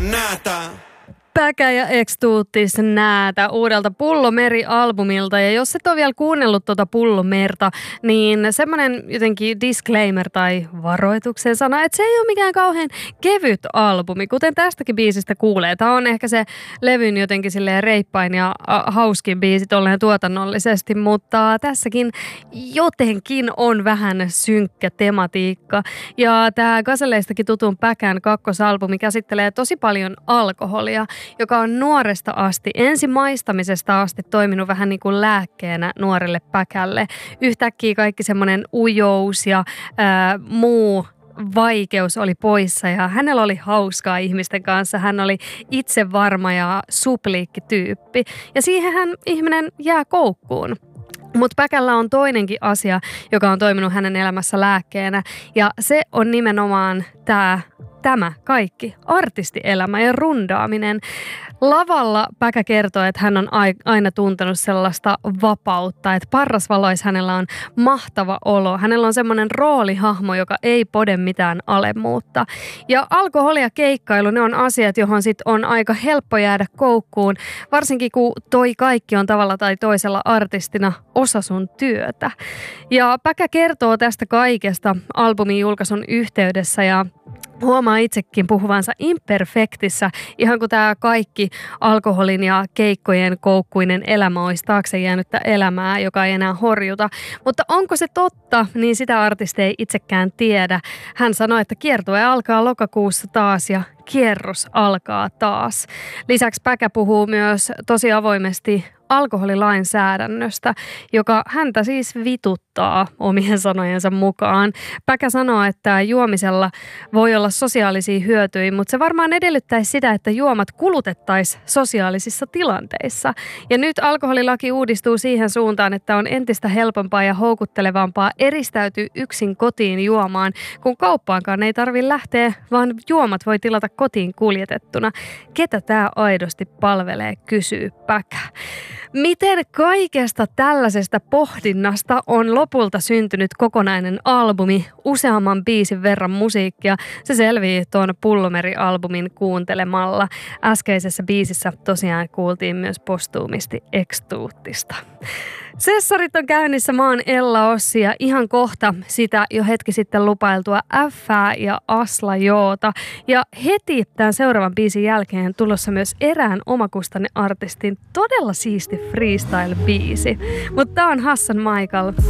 näätä. Päkä ja Extuutis näätä uudelta Pullomeri-albumilta. Ja jos et ole vielä kuunnellut tuota Pullomerta, niin semmoinen jotenkin disclaimer tai varoituksen sana, että se ei ole mikään kauhean kevyt albumi, kuten tästäkin biisistä kuulee. Tämä on ehkä se levyn jotenkin silleen reippain ja hauskin biisi tolleen tuotannollisesti, mutta tässäkin jotenkin on vähän synkkä tematiikka. Ja tämä Gazelleistakin tutun Päkän kakkosalbumi käsittelee tosi paljon alkoholia, joka on nuoresta asti, ensin maistamisesta asti toiminut vähän niin kuin lääkkeenä nuorelle Päkälle. Yhtäkkiä kaikki semmoinen ujous ja muu vaikeus oli poissa ja hänellä oli hauskaa ihmisten kanssa. Hän oli itsevarma ja supliikkityyppi ja siihenhän ihminen jää koukkuun. Mutta Päkällä on toinenkin asia, joka on toiminut hänen elämässä lääkkeenä ja se on nimenomaan tämä kaikki, artistielämä ja rundaaminen. Lavalla Päkä kertoo, että hän on aina tuntenut sellaista vapautta, että parrasvaloissa hänellä on mahtava olo. Hänellä on semmoinen roolihahmo, joka ei pode mitään alemmuutta. Ja alkoholi ja keikkailu, ne on asiat, johon sit on aika helppo jäädä koukkuun, varsinkin kun toi kaikki on tavalla tai toisella artistina osa sun työtä. Ja Päkä kertoo tästä kaikesta albumin julkaisun yhteydessä ja huomaa itsekin puhuvansa imperfektissä, ihan kuin tämä kaikki alkoholin ja keikkojen koukkuinen elämä olisi taakse jäänyttä elämää, joka ei enää horjuta. Mutta onko se totta, niin sitä artisti ei itsekään tiedä. Hän sanoi, että kiertue alkaa lokakuussa taas ja kierros alkaa taas. Lisäksi Päkä puhuu myös tosi avoimesti alkoholilainsäädännöstä, joka häntä siis vituttaa omien sanojensa mukaan. Päkä sanoo, että juomisella voi olla sosiaalisia hyötyjä, mutta se varmaan edellyttäisi sitä, että juomat kulutettaisiin sosiaalisissa tilanteissa. Ja nyt alkoholilaki uudistuu siihen suuntaan, että on entistä helpompaa ja houkuttelevampaa eristäytyä yksin kotiin juomaan, kun kauppaankaan ei tarvitse lähteä, vaan juomat voi tilata kotiin kuljetettuna. Ketä tämä aidosti palvelee, kysyy Päkä. Miten kaikesta tällaisesta pohdinnasta on lopulta syntynyt kokonainen albumi, useamman biisin verran musiikkia? Se selvii tuon Pullomeri-albumin kuuntelemalla. Äskeisessä biisissä tosiaan kuultiin myös postuumisti Extuutista. Sessarit on käynnissä, mä oon Ella Ossi ja ihan kohta sitä jo hetki sitten lupailtua F:ää ja Asla Joota. Ja heti tämän seuraavan biisin jälkeen tulossa myös erään omakustanne artistin todella siisti freestyle-biisi. Mutta tää on Hassan Michael.